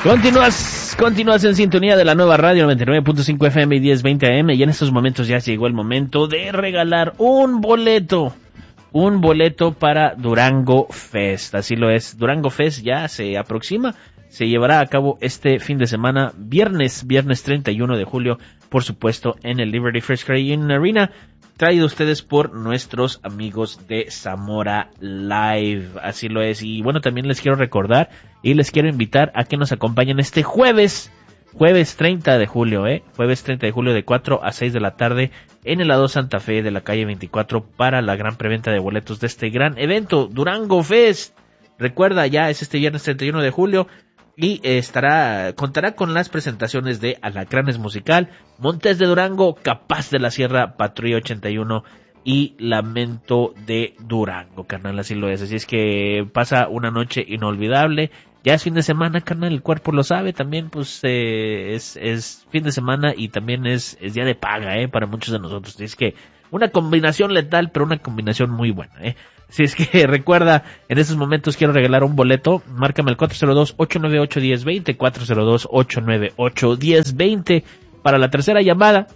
Continúas en sintonía de la nueva radio 99.5 FM y 1020 AM, y en estos momentos ya llegó el momento de regalar un boleto para Durango Fest. Así lo es, Durango Fest ya se aproxima, se llevará a cabo este fin de semana, viernes 31 de julio, por supuesto, en el Liberty First Credit Arena, traído a ustedes por nuestros amigos de Zamora Live. Así lo es. Y bueno, también les quiero recordar y les quiero invitar a que nos acompañen este jueves 30 de julio, jueves 30 de julio de 4 a 6 de la tarde en el A2 Santa Fe de la calle 24 para la gran preventa de boletos de este gran evento, Durango Fest. Recuerda, ya es este viernes 31 de julio y contará con las presentaciones de Alacranes Musical, Montes de Durango, Capaz de la Sierra, Patrulla 81 y Lamento de Durango, carnal, así lo es. Así es que pasa una noche inolvidable. Ya es fin de semana, carnal, el cuerpo lo sabe, también pues es fin de semana y también es día de paga, para muchos de nosotros. Así es que una combinación letal, pero una combinación muy buena, Si es que recuerda, en estos momentos quiero regalar un boleto, márcame al 402-898-1020, 402-898-1020 para la tercera llamada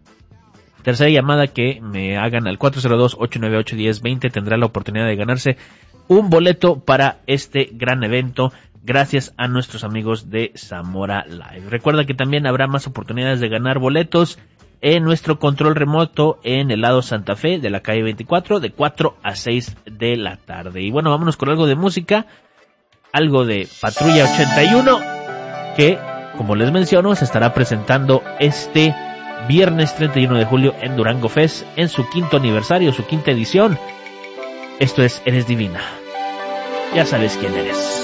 que me hagan al 402-898-1020 tendrá la oportunidad de ganarse un boleto para este gran evento, gracias a nuestros amigos de Zamora Live. Recuerda que también habrá más oportunidades de ganar boletos en nuestro control remoto en el lado Santa Fe de la calle 24 de 4 a 6 de la tarde. Y bueno, vámonos con algo de música, algo de Patrulla 81, que, como les menciono, se estará presentando este viernes 31 de julio en Durango Fest en su quinto aniversario, su quinta edición. Esto es Eres Divina. Ya sabes quién eres.